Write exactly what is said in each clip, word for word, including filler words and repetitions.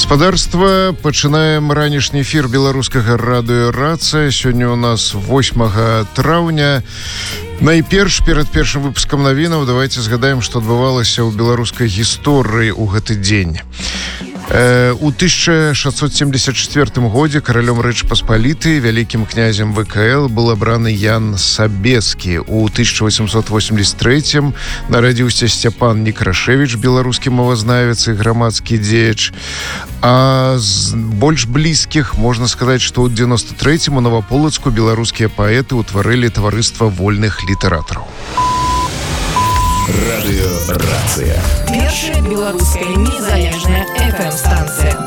Гаспадарства, пачынаем ранішні эфір беларускага радыё «Рацыя». Сёння у нас восьмага траўня. Найперш, перад першым выпускам навінаў, давайте згадаем, што адбывалася ў беларускай гісторыі ў гэты дзень. У тысяча шестьсот семьдесят четвёртым годзе каралём Рэчы Паспалітай, вялікім князем вэ ка эл был абраны Ян Сабескі. У тысяча восемьсот восемьдесят третьем нарадзіўся Сцяпан Некрашевіч, беларускі мовазнавец і грамадскі дзеяч. А з больш блізкіх можна сказаць, што ў девяносто третьем у Новаполацку беларускія паэты ўтварылі таварыства вольных літаратараў. Радыё «Рацыя». Першая беларуская незалежная эф эм-станцыя.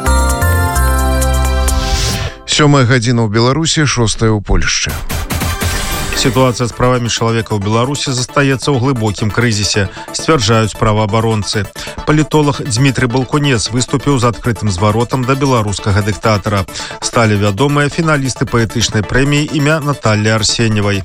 Сёмая гадзіна ў Беларусі, шостая ў Польшчы. Ситуация с правами человека в Беларуси застаецца ў глыбокім крызісе, сцвярджаюць праваабаронцы. Палітолог Дмітрый Балкунец выступіў з адкрытым зваротам да беларускага дыктатара. Сталі вядомыя фіналісты паэтычнай прэміі імя Наталлі Арсеньевай.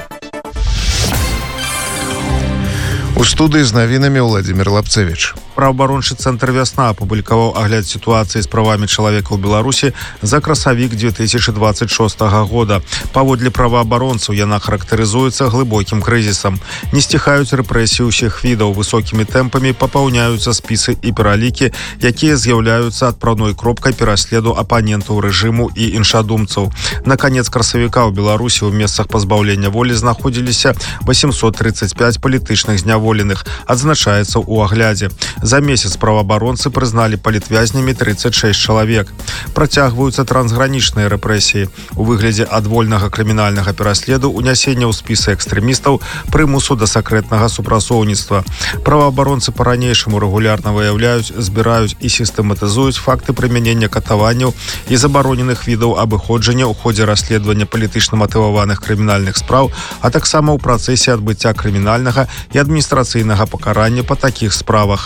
У студыі з навінамі Владимир Лапцевич. Праваабарончы цэнтр «Вясна» апублікаваў агляд сітуацыі з правамі чалавека ў Беларусі за красавік две тысячи двадцать шостага года. Паводле праваабаронцаў яна характарызуецца глыбокім крызісам. Не сціхаюць рэпрэсіі ўсіх відаў, высокімі тэмпамі папаўняюцца спісы і пералікі, якія з'яўляюцца адпраўной кропкай пераследу апанентаў рэжыму і іншадумцаў. На канец красавіка ў Беларусі ў месцах пазбаўлення волі знаходзіліся восемьсот тридцать пять палітычных зняволеных, адзначаецца ў аглядзе. За месяц праваабаронцы прызналі палітвязнямі тридцать шесть чалавек. Працягваюцца трансгранічныя рэпрэсіі у выглядзе адвольнага крымінальнага пераследу, унясення ў спісы экстрэмістаў, прымусу да сакрэтнага супрацоўніцтва. Праваабаронцы па-ранейшаму рэгулярна выяўляюць, збіраюць і сістэматызуюць факты прымянення катаванняў і забароненых відаў абыходжання ў ходзе расследавання палітычна матываваных крымінальных спраў, а таксама ў працэсе адбыцця крымінальнага і адміністрацыйнага пакарання па такіх справах.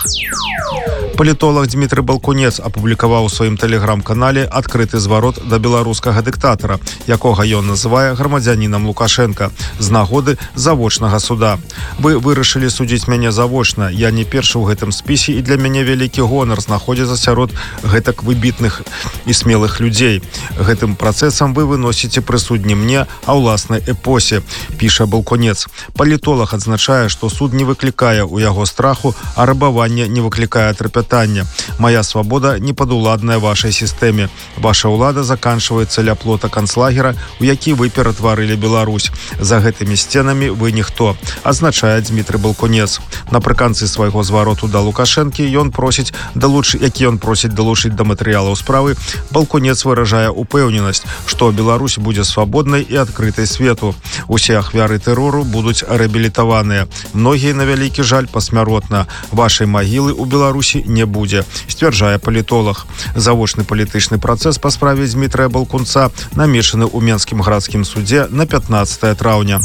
Палітолог Дмітрый Балкунец апублікаваў у сваім тэлеграм-канале адкрыты зварот да беларускага дыктатара, якога ён называе грамадзянінам Лукашенка, з нагоды завочнага суда. Вы вырашылі судзіць мяне завочна. Я не першы ў гэтым спісе, і для мяне вялікі гонар знаходзіцца сярод гэтак выбітных і смелых людзей. Гэтым працэсам вы выносіце прысуд не мне, а ўласнай эпосе, піша Балкунец. Палітолог адзначае, што суд не выклікае ў яго страху, а рабаванне не выклікае трапятання. Моя свабода не падуладная вашай сістэме. Ваша ўлада заканчваецца ля плота канцлагера, у які вы ператварылі Беларусь. За гэтымі сценамі вы ніхто, азначае Дмітрый Балкунец. Напрыканцы свайго звароту да Лукашэнкі ён просіць далуч... які ён просіць далучыць да матэрыялаў справы, Балкунец выражае упэўненасць, што Беларусь будзе свабоднай і адкрытай свету. Усе ахвяры тэрору будуць рэабілітаваныя. Многія, на вялікі жаль, пасмяротна. Вашай магілы ў Беларусі не будзе, сцвярджае палітолог. Завочны палітычны працэс па справе Дмітрая Балкунца намешаны ў Менскім градскім судзе на пятнадцатае траўня.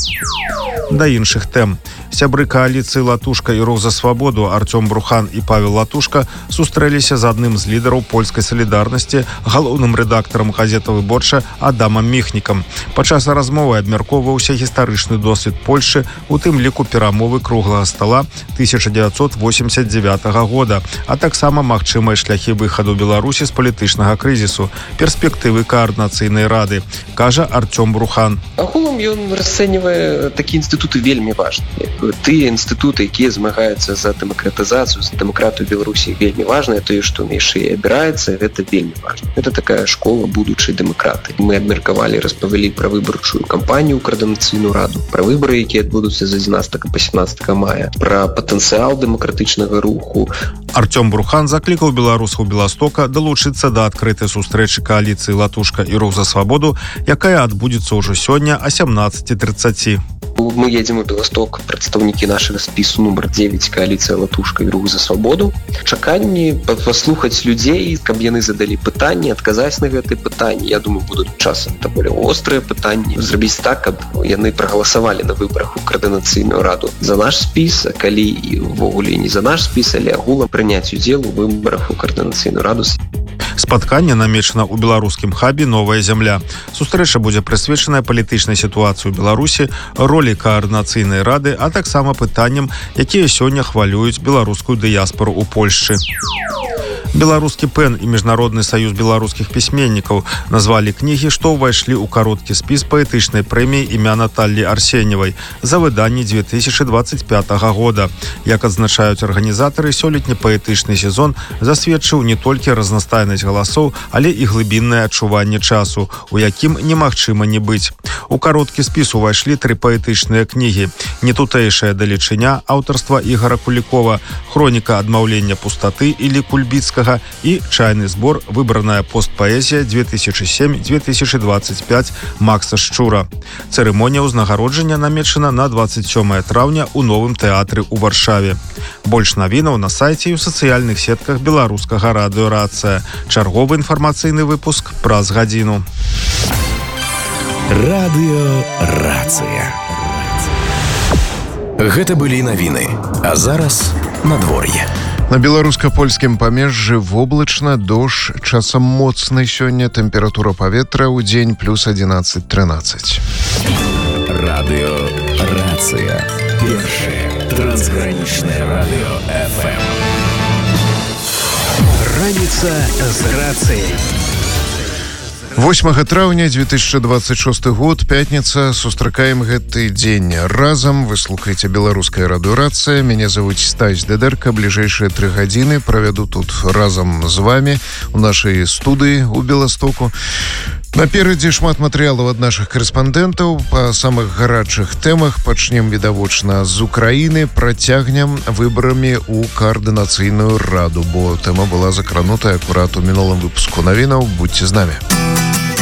Да іншых тэм. Сябры кааліцыі «Латушка» і «Рух за свабоду» Артём Брухан і Павел Латушка сустрэліся з адным з лідараў польскай салідарнасці, галоўным рэдактарам газеты «Выборча» Адамам Міхнікам. Падчас размовы абмяркоўваўся гістарычны досвед Польшчы, у тым ліку перамовы круглага стала тысяча девятьсот восемьдесят девятого года, а таксама магчымыя шляхі выхаду Беларусі з палітычнага крызісу, перспектывы каардынацыйнай рады, кажа Артём Брухан. Агулам ён расцэньвае такія інстытуты вельмі важныя. Тыя інстытуты, якія змагаюцца за дэмакратызацыю, за дэмакратыю Беларусі, вельмі важныя. Тое, што яшчэ абіраецца, гэта вельмі важна. Гэта такая школа будучай дэмакраты. Мы абмеркавалі, распавялі пра выбарчую кампанію ў каардынацыйную раду, пра выбары, якія адбудуцца з адзінаццатага па сямнаццатае мая, пра патэнцыял дэмакратычнага руху. Артём Брухан заклікаў беларусаў Беластока далучыцца да адкрытай сустрэчы кааліцыі «Латушка» і «Рух за свабоду», якая адбудзецца ўжо сёння о семнадцати тридцати. Мы едзем у Беласток, прадстаўнікі нашага спісу нумар девять, кааліцыя «Латушка» і «Рух за свабоду». Чаканні паслухаць людзей, каб яны задалі пытанні, адказаць на гэтыя пытанні. Я думаю, будуць часам даволі острыя пытанні. Зрабіць так, каб яны прагаласавалі на выбарах у каардынацыйную раду за наш спіс, а калі і ўвогуле не за наш спіс, але агулам прыняць удзел у выбарах у каардынацыйную раду. Спатканне намечана ў беларускім хабе «Новая зямля». Сустрэча будзе прысвечаная палітычнай сітуацыі ў Беларусі, ролі каардынацыйнай рады, а таксама пытанням, якія сёння хвалююць беларускую дыяспору ў Польшчы. Беларускі пэн і міжнародны саюз беларускіх пісьменнікаў назвалі кнігі, што ўвайшлі ў кароткі спіс паэтычнай прэміі імя Наталлі Арсеньевай за выданне две тысячи двадцать пятого года. Як адзначаюць арганізатары, сёлетні паэтычны сезон засведчыў не толькі разнастайнасць галасоў, але і глыбіннае адчуванне часу, у якім немагчыма не быць. У кароткі спіс увайшлі тры паэтычныя кнігі: «Нетутэйшая далечыня» аўтарства Ігора Кулікова, «Хроніка адмаўлення пустаты» Іллі Кульбіцкага і «Чайны збор. Выбраная постпаэзія две тысячи семь - две тысячи двадцать пять» Макса Шчура. Цырымонія ўзнагароджання намечана на двадцать сёмае траўня ў новым тэатры ў Варшаве. Больш навінаў на сайце і ў сацыяльных сетках беларускага радыё «Рацыя». Чарговы інфармацыйны выпуск праз гадзіну. Радыё «Рацыя». Гэта былі навіны, а зараз надвор'е. На беларуска-польскім памежжы воблачна, дождж, часам моцны сёння, тэмпература паветра ў дзень плюс одиннадцать тринадцать. Радыё «Рацыя». Першае трансгранічнае радыё эф эм. Раніца з рацыяй. восьмага траўня две тысячи двадцать шосты год, пятніца. Сустракаем гэты дзень разам. Вы слухаеце беларуская радыё «Рацыя». Мяне завуць Стась Дедерка. Бліжэйшыя тры гадзіны правяду тут разам з вами у нашай студыі у Беластоку. Наперадзе шмат матэрыялаў ад нашых карэспандэнтаў па самых гарачых тэмах. Пачнем відавочна з Украіны, працягнем выбарамі ў каардынацыйную раду, бо тэма была закранутая акурат у мінулым выпуску навінаў. Будьце з намі.